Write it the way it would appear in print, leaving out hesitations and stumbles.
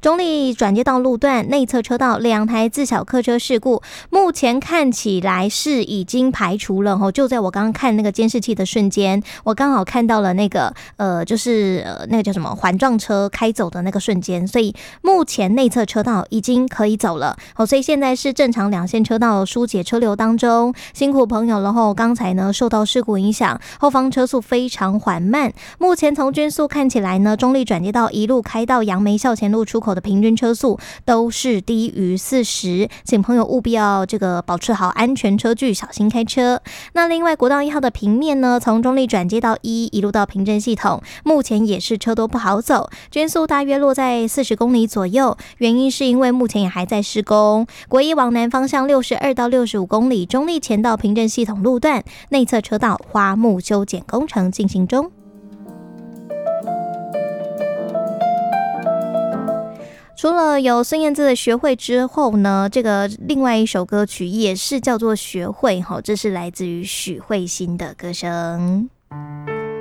中立转接道路段内侧车道2台自小客车事故，目前看起来是已经排除了。就在我刚刚看那个监视器的瞬间，我刚好看到了那个就是那个叫什么环状车开走的那个瞬间，所以目前内侧车道已经可以走了。所以现在是正常2线车道疏解车流当中，辛苦朋友了。刚才呢受到事故影响，后方车速非常缓慢。目前从均速看起来呢，中立转接道一路开到杨梅校前路出口的平均车速都是低于40，请朋友务必要这个保持好安全车距，小心开车。那另外国道1号的平面呢，从中立转接道1一路到平镇系统，目前也是车多不好走，均速大约落在40公里左右，原因是因为目前也还在施工。国一往南方向62到65公里，中立前到平镇系统路段内侧车道花木修剪工程进行中。除了有孙燕姿的学会之后呢，这个另外一首歌曲也是叫做学会，这是来自于许慧欣的歌声。